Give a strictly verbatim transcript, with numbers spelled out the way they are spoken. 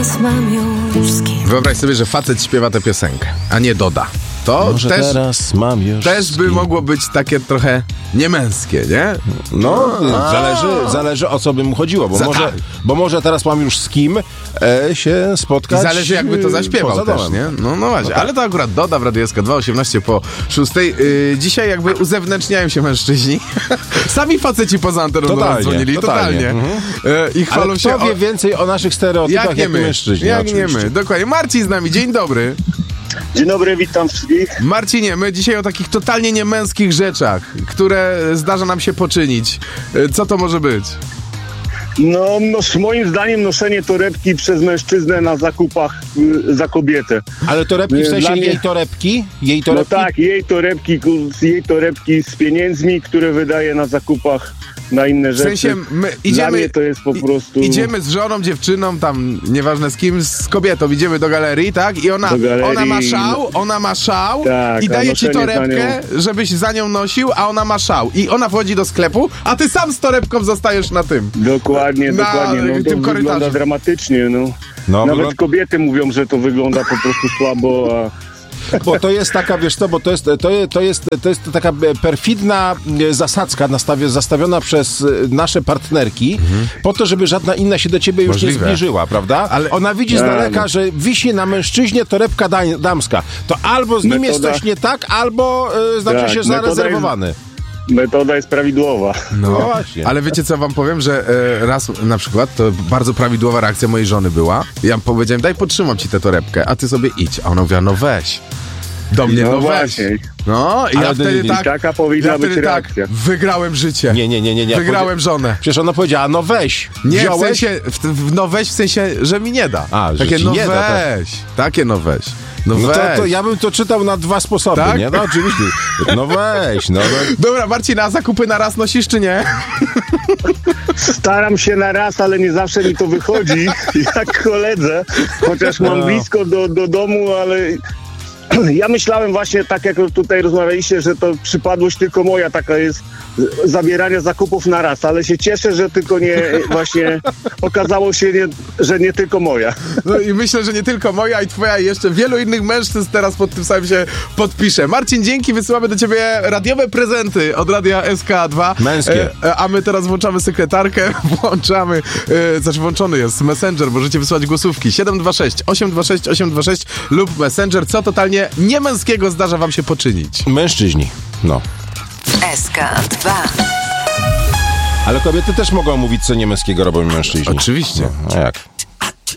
teraz mam już z kim. Wyobraź sobie, że facet śpiewa tę piosenkę, a nie doda. To Może też, teraz mam już też z by kim. mogło być takie trochę niemęskie, nie? No, zależy, zależy o co by mu chodziło, bo Za może, tak. bo może teraz mam już z kim e, się spotkać. Zależy jakby to zaśpiewał poza też, domem. nie? No, no właśnie, tak. ale to akurat doda w Radio S K dwa, osiemnaście po szóstej. Yy, dzisiaj jakby uzewnętrzniają się mężczyźni. Sami faceci poza anteną do nas Totalnie, dzwonili, totalnie. totalnie. Mhm. Yy, I chwalą Ale się kto wie o... więcej o naszych stereotypach, Jak nie jak my, mężczyźni? jak nie oczywiście. my, dokładnie. Marcin z nami, dzień dobry. Dzień dobry, witam wszystkich. Marcinie, my dzisiaj o takich totalnie niemęskich rzeczach, które zdarza nam się poczynić. Yy, Co to może być? No, no, moim zdaniem noszenie torebki przez mężczyznę na zakupach y, za kobietę. Ale torebki w Nie, sensie dla mnie- jej torebki? Jej No torebki? tak, jej torebki, ku- jej torebki z pieniędzmi, które wydaje na zakupach na inne W rzeczy. sensie my Dla idziemy... mnie to jest po i- prostu... Idziemy z żoną, dziewczyną, tam nieważne z kim, z kobietą, idziemy do galerii, tak? I ona, Do galerii. ona ma szał, ona ma szał Tak, i a daje ci noszenie za torebkę, żebyś za nią nosił, a ona ma szał. I ona wchodzi do sklepu, a ty sam z torebką zostajesz na tym. Dokładnie, Na dokładnie. No, to tym wygląda korytarzu. dramatycznie, no. No, Nawet wygląda- kobiety mówią, że to wygląda po prostu słabo, a... Bo to jest taka, wiesz co, bo to jest, to jest, to jest, to jest taka perfidna zasadzka nastawi- zastawiona przez e, nasze partnerki po to, żeby żadna inna się do ciebie już Możliwe. nie zbliżyła, prawda? Ale- ona widzi z Tak. daleka, że wisi na mężczyźnie torebka da- damska. To albo z nim jest Metoda- coś nie tak, albo e, znaczy Tak, się metoda jest- zarezerwowany. Metoda jest prawidłowa. No, No właśnie. ale wiecie co wam powiem, że e, raz na przykład, to bardzo prawidłowa reakcja mojej żony była. Ja powiedziałem, daj potrzymam ci tę torebkę, a ty sobie idź. A ona mówiła, no weź. Do mnie, no, No weź. właśnie. No i Ale ja to wtedy nie- tak, taka powinna ja być wtedy tak, reakcja. wygrałem życie. Nie, nie, nie, nie. nie. Wygrałem żonę. Przecież ona powiedziała, no weź. Nie, w Wziąłeś? sensie, w, w, no weź w sensie, że mi nie da. A, że Takie, ci no nie da, tak. weź. Takie, no weź. No, No weź. to, to ja bym to czytał na dwa sposoby, Tak? nie? No oczywiście. No weź, no. no. Dobra, Marcin, a zakupy na raz nosisz, czy nie? Staram się na raz, ale nie zawsze mi to wychodzi, jak koledze, chociaż mam No. blisko do, do domu, ale ja myślałem właśnie, tak jak tutaj rozmawialiście, że to przypadłość tylko moja taka jest zabierania zakupów na raz, ale się cieszę, że tylko nie, właśnie okazało się, nie, że nie tylko moja. No i myślę, że nie tylko moja i twoja, i jeszcze wielu innych mężczyzn teraz pod tym samym się podpisze. Marcin, dzięki, wysyłamy do ciebie radiowe prezenty od Radia S K dwa. Męskie. E, a my teraz włączamy sekretarkę, włączamy, e, znaczy włączony jest Messenger, możecie wysłać głosówki siedem dwa sześć, osiem dwa sześć, osiem dwa sześć lub Messenger, co totalnie niemęskiego zdarza wam się poczynić. Mężczyźni, no. S K dwa. Ale kobiety też mogą mówić, co niemęskiego robią mężczyźni. Oczywiście. No, a jak?